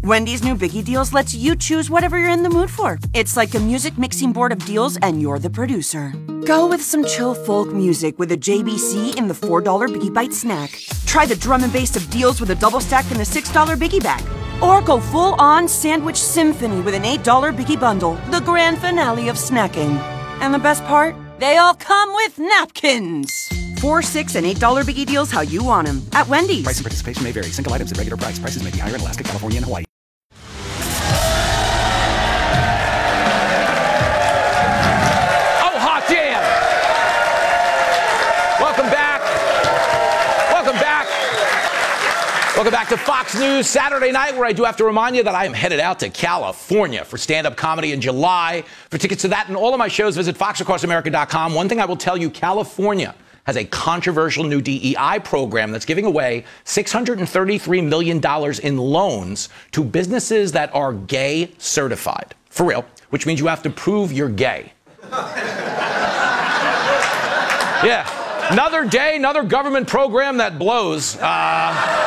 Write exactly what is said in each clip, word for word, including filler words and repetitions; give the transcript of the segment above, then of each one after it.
Wendy's new Biggie Deals lets you choose whatever you're in the mood for. It's like a music mixing board of deals, and you're the producer. Go with some chill folk music with a J B C in the four dollar Biggie Bite snack. Try the drum and bass of deals with a double stack in the six dollar Biggie Bag. Or go full-on sandwich symphony with an eight dollar Biggie Bundle, the grand finale of snacking. And the best part? They all come with napkins. Four, six, and eight dollar Biggie Deals how you want them at Wendy's. Price and participation may vary. Single items at regular price. Prices may be higher in Alaska, California, and Hawaii. Oh, hot damn! Welcome back. Welcome back. Welcome back to Fox News Saturday night, where I do have to remind you that I am headed out to California for stand-up comedy in July. For tickets to that and all of my shows, visit fox across america dot com. One thing I will tell you, California has a controversial new D E I program that's giving away six hundred thirty-three million dollars in loans to businesses that are gay certified. For real, which means you have to prove you're gay. Yeah, another day, another government program that blows. Uh,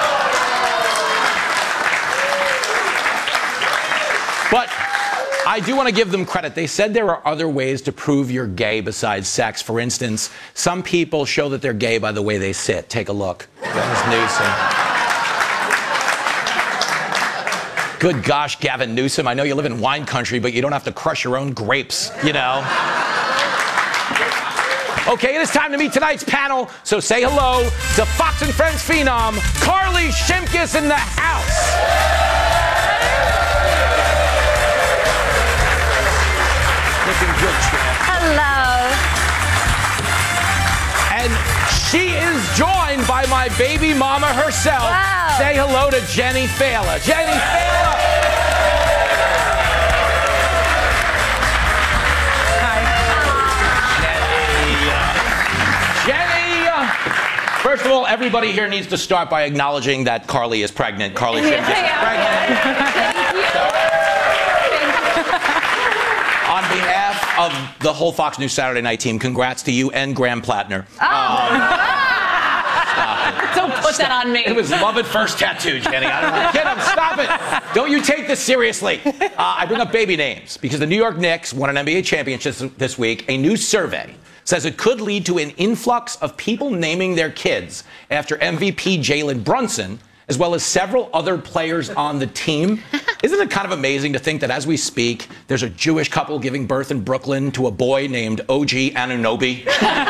but I do want to give them credit. They said there are other ways to prove you're gay besides sex. For instance, some people show that they're gay by the way they sit. Take a look. Dennis Newsom. Good gosh, Gavin Newsom. I know you live in wine country, but you don't have to crush your own grapes, you know. Okay, it is time to meet tonight's panel. So say hello to Fox and Friends phenom, Carly Shimkus in the house. Looking good, champ. Hello. And she is joined by my baby mama herself. Wow. Say hello to Jenny Fela. Jenny Fela. Hi. Jenny. Uh, Jenny. Uh, first of all, everybody here needs to start by acknowledging that Carly is pregnant. Carly Shimkus is pregnant. On behalf of the whole Fox News Saturday Night team, congrats to you and Graham Plattner. Oh. Um, Don't put that on me. It was love at first tattoo, Jenny. I don't know. Get him, stop it. Don't you take this seriously. Uh, I bring up baby names because the New York Knicks won an N B A championship this week. A new survey says it could lead to an influx of people naming their kids after M V P Jalen Brunson, as well as several other players on the team. Isn't it kind of amazing to think that as we speak, there's a Jewish couple giving birth in Brooklyn to a boy named O G Anunoby?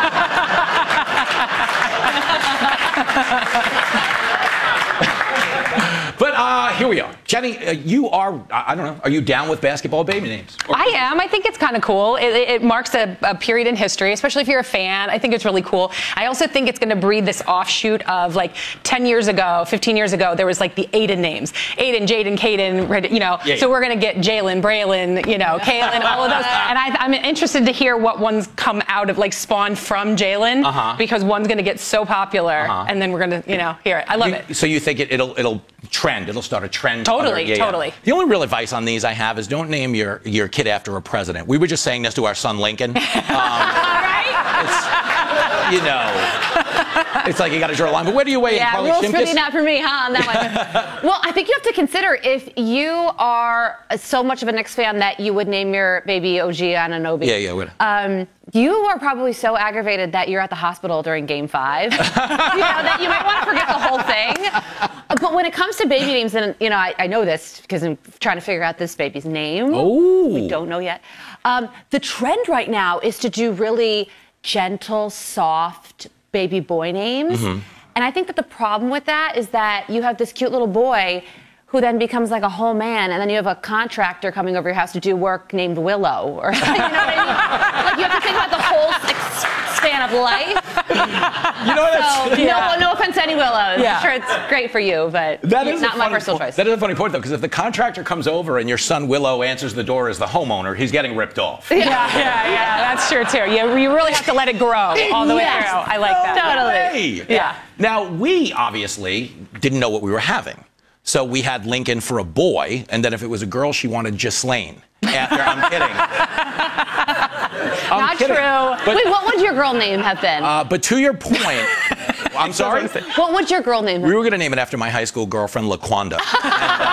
But uh, here we are. Jenny, uh, you are, I don't know, are you down with basketball baby names? Or- I am. I think it's kind of cool. It, it marks a, a period in history, especially if you're a fan. I think it's really cool. I also think it's going to breed this offshoot of like ten years ago, fifteen years ago, there was like the Aiden names. Aiden, Jaden, Caden, you know. Yeah, yeah. So we're going to get Jalen, Braylon, you know, Kaylin, all of those. And I, I'm interested to hear what ones come out of, like spawned from Jalen, uh-huh. because one's going to get so popular, uh-huh. and then we're going to, you know, hear it. I love you, it. So you think it, it'll, it'll trend, it'll start a trend? Totally, other, yeah, totally. Yeah. The only real advice on these I have is don't name your, your kid after a president. We were just saying this to our son Lincoln. Um, Right? It's, you know, it's like you got to draw a line. But where do you weigh yeah, in, Carly rules Shimkus? really not for me, huh? On that one. Well, I think you have to consider if you are so much of a Knicks fan that you would name your baby O G Anunoby. Yeah, yeah, would. Um, you are probably so aggravated that you're at the hospital during Game Five. You know, that you might want to forget the whole thing. But when it comes to baby names, and you know, I, I know this because I'm trying to figure out this baby's name. Oh. We don't know yet. Um, the trend right now is to do really gentle, soft baby boy names. Mm-hmm. And I think that the problem with that is that you have this cute little boy who then becomes like a whole man, and then you have a contractor coming over your house to do work named Willow, or you know what I mean? Like you have to think about the whole ex- span of life. You know what? So, yeah. no, no offense to any Willows. Yeah. I'm sure it's great for you, but that is not my personal point. choice. That is a funny point, though, because if the contractor comes over and your son Willow answers the door as the homeowner, he's getting ripped off. Yeah, yeah, yeah. That's true too. Yeah, you really have to let it grow all the way Yes. through. I like that. Totally. Way. Yeah. Now, we obviously didn't know what we were having. So we had Lincoln for a boy, and then if it was a girl, she wanted Ghislaine. After, I'm kidding. I'm Not kidding. true. But, Wait, what would your girl name have been? uh, but to your point, I'm sorry? What would your girl name have We were going to name it after my high school girlfriend, LaQuanda. And, uh,